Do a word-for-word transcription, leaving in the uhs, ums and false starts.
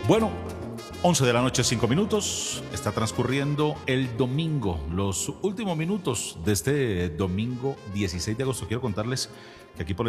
Bueno, once de la noche, cinco minutos. Está transcurriendo el domingo, los últimos minutos de este domingo dieciséis de agosto. Quiero contarles que aquí por